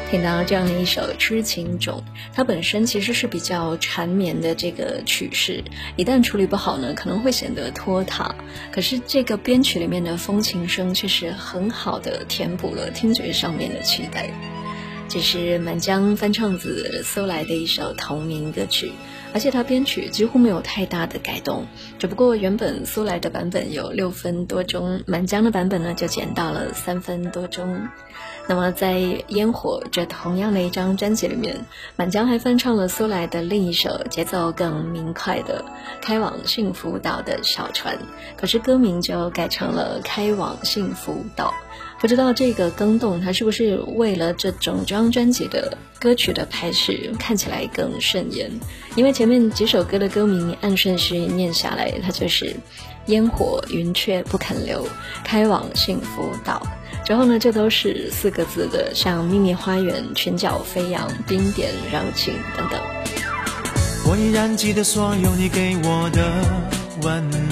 听到这样的一首《痴情种》，它本身其实是比较缠绵的这个曲式，一旦处理不好呢，可能会显得拖沓。可是这个编曲里面的风琴声却是很好的填补了听觉上面的期待。这是满江翻唱自苏来的一首同名歌曲，而且它编曲几乎没有太大的改动，只不过原本苏来的版本有6分多钟，满江的版本呢就减到了3分多钟。那么在烟火这同样的一张专辑里面，满江还翻唱了苏来的另一首节奏更明快的开往幸福岛的小船，可是歌名就改成了开往幸福岛。不知道这个更动它是不是为了这整张专辑的歌曲的排序看起来更顺眼，因为前面几首歌的歌名按顺序念下来，它就是烟火云却不肯留，开往幸福岛，之后呢这都是4个字的，像秘密花园、裙角飞扬、冰点柔情等等。 我依然记得所有你给我的温